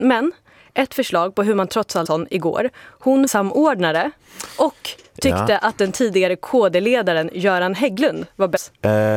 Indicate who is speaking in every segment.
Speaker 1: Men ett förslag på hur man trots allt igår, hon samordnade och tyckte att den tidigare KD-ledaren Göran Hägglund var bäst.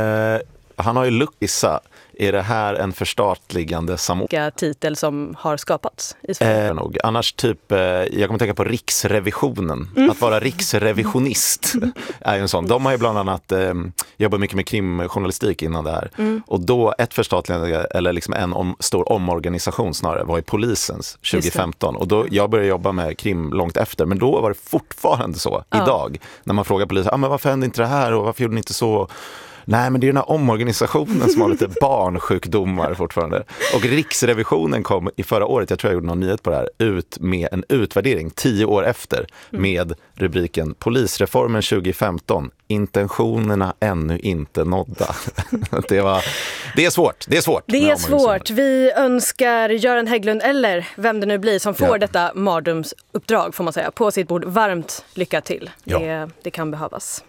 Speaker 2: Han har ju luckissa. Är det här en förstatligande
Speaker 1: titel som har skapats i Sverige?
Speaker 2: Nog. Annars jag kommer tänka på Riksrevisionen. Att vara riksrevisionist är ju en sån. De har ju bland annat jobbat mycket med krimjournalistik innan det här. Och då ett förstatligande, eller liksom en stor omorganisation snarare, var i polisens 2015. Och då jag började jobba med krim långt efter. Men då var det fortfarande så idag. När man frågar polisen, men varför hände inte det här och varför gjorde ni inte så? Nej, men det är den här omorganisationen som har lite barnsjukdomar fortfarande. Och Riksrevisionen kom i förra året, jag tror jag gjorde någon nyhet på det här, ut med en utvärdering 10 år efter med rubriken Polisreformen 2015. Intentionerna ännu inte nådda. Det är svårt. Det är svårt.
Speaker 1: Vi önskar Göran Hägglund, eller vem det nu blir som får detta mardrömsuppdrag, får man säga, på sitt bord. Varmt lycka till. Det kan behövas.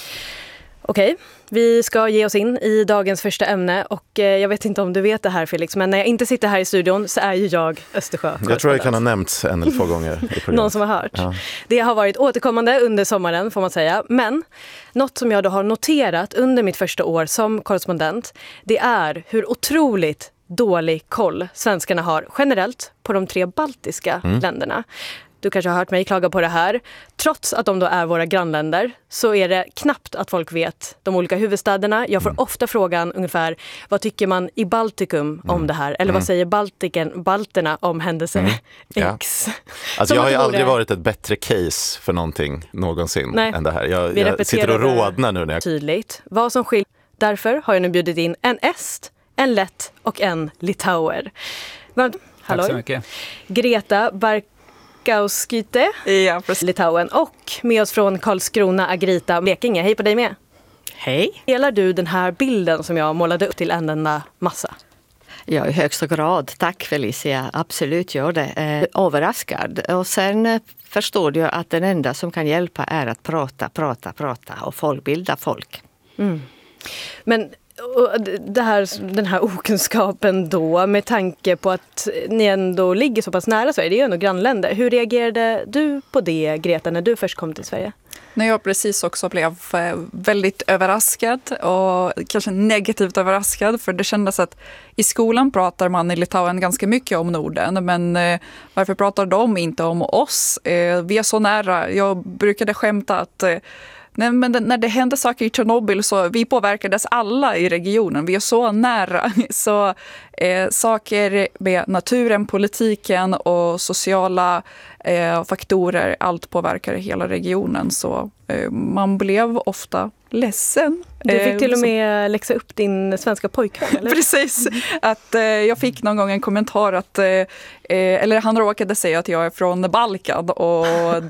Speaker 1: Okej, vi ska ge oss in i dagens första ämne och jag vet inte om du vet det här, Felix, men när jag inte sitter här i studion så är ju jag Östersjö.
Speaker 2: Jag tror jag kan ha nämnt en eller 2 gånger i programmet.
Speaker 1: Någon som har hört. Ja. Det har varit återkommande under sommaren, får man säga, men något som jag då har noterat under mitt första år som korrespondent, det är hur otroligt dålig koll svenskarna har generellt på de 3 baltiska länderna. Du kanske har hört mig klaga på det här. Trots att de då är våra grannländer så är det knappt att folk vet de olika huvudstäderna. Jag får ofta frågan ungefär, vad tycker man i Baltikum om det här? Eller vad säger balterna om händelse X?
Speaker 2: Alltså jag har ju aldrig varit ett bättre case för någonting någonsin än det här. Jag sitter och rodnar nu när jag...
Speaker 1: Tydligt. Vad som skiljer. Därför har jag nu bjudit in en est, en lett och en litauer.
Speaker 3: Tack så mycket.
Speaker 1: Greta Barkauskite, Litauen, och med oss från Karlskrona, Agrita Blekinge. Hej på dig med.
Speaker 4: Hej.
Speaker 1: Delar du den här bilden som jag målade upp till en enda massa?
Speaker 4: Ja, i högsta grad. Tack Felicia, absolut gör det. Överraskad. Och sen förstår du att den enda som kan hjälpa är att prata och folkbilda folk.
Speaker 1: Men den här okunskapen då, med tanke på att ni ändå ligger så pass nära Sverige, det är ju ändå grannländer. Hur reagerade du på det, Greta, när du först kom till Sverige?
Speaker 5: När jag precis också blev väldigt överraskad och kanske negativt överraskad, för det kändes att i skolan pratar man i Litauen ganska mycket om Norden, men varför pratar de inte om oss? Vi är så nära. Jag brukade skämta att men när det hände saker i Tjernobyl så vi påverkades alla i regionen. Vi är så nära. Så saker med naturen, politiken och sociala faktorer, allt påverkar hela regionen. Så man blev ofta ledsen.
Speaker 1: Du fick till och med läxa upp din svenska pojkvän, eller?
Speaker 5: Precis. Att jag fick någon gång en kommentar att eller han råkade säga att jag är från Balkan, och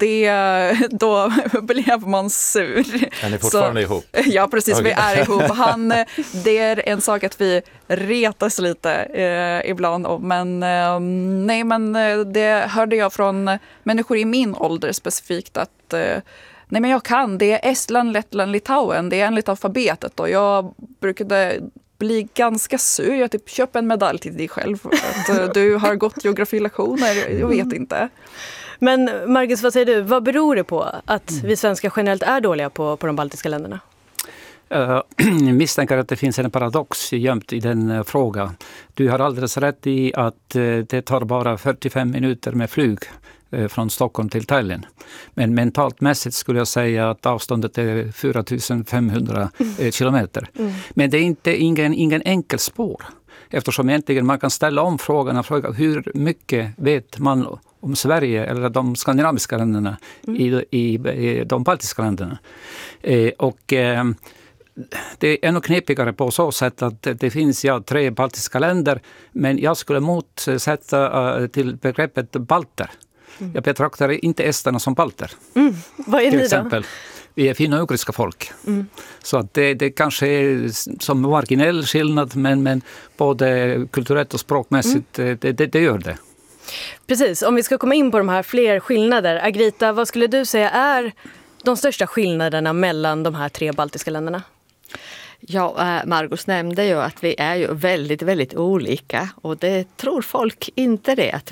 Speaker 5: då blev man sur.
Speaker 2: Är ni fortfarande ihop?
Speaker 5: Ja, precis. Okay. Vi är ihop. Det är en sak att vi retas lite ibland om, men nej, men det hörde jag från människor i min ålder specifikt att nej, men jag kan. Det är Estland, Lettland, Litauen. Det är enligt alfabetet. Och jag brukade bli ganska sur. Jag köper en medalj till dig själv. Att du har gått geografilektioner. Jag vet inte.
Speaker 1: Men Marcus, vad säger du? Vad beror det på att vi svenskar generellt är dåliga på de baltiska länderna?
Speaker 3: Jag misstänker att det finns en paradox gömt i den frågan. Du har alldeles rätt i att det tar bara 45 minuter med flyg från Stockholm till Tallinn. Men mentalt mässigt skulle jag säga att avståndet är 4500 kilometer. Men det är ingen enkel spår. Eftersom egentligen man kan ställa om frågan och fråga hur mycket vet man om Sverige eller de skandinaviska länderna i de baltiska länderna. Det är ännu knepigare på så sätt att det finns 3 baltiska länder, men jag skulle motsätta till begreppet balter. Jag betraktar inte esterna som balter.
Speaker 1: Vad är ni då?
Speaker 3: Vi är finno-ugriska folk. Så att det kanske är som marginell skillnad, men både kulturellt och språkmässigt det gör det.
Speaker 1: Precis, om vi ska komma in på de här fler skillnader. Agrita, vad skulle du säga är de största skillnaderna mellan de här 3 baltiska länderna?
Speaker 4: Ja, Marcus nämnde ju att vi är ju väldigt, väldigt olika, och det tror folk inte det. Att